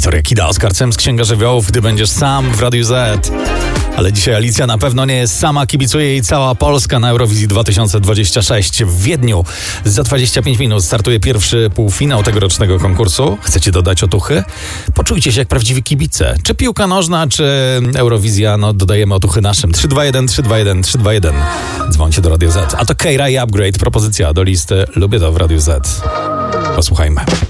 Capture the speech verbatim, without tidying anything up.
Wiktoria Kida, Oskar Cem z Księga Żywiołów, Gdy będziesz sam w Radiu Z. Ale dzisiaj Alicja na pewno nie jest sama, kibicuje jej cała Polska na Eurowizji dwa tysiące dwudziestym szóstym w Wiedniu. Za dwadzieścia pięć minut startuje pierwszy półfinał tegorocznego konkursu. Chcecie dodać otuchy? Poczujcie się jak prawdziwi kibice. Czy piłka nożna, czy Eurowizja? No dodajemy otuchy naszym. trzy dwa jeden, trzy dwa jeden, trzy dwa jeden. Dzwońcie do Radio Z. A to Keira i Upgrade, propozycja do listy Lubię to w Radiu Z. Posłuchajmy.